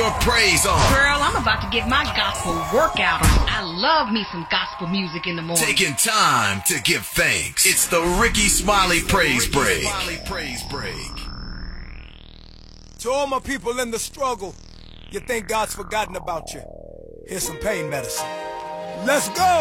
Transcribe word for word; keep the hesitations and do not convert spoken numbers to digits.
your praise on. Girl, I'm about to get my gospel workout on. I love me some gospel music in the morning. Taking time to give thanks. It's the Rickey Smiley Praise Break. Praise Break. To all my people in the struggle, you think God's forgotten about you. Here's some pain medicine. Let's go!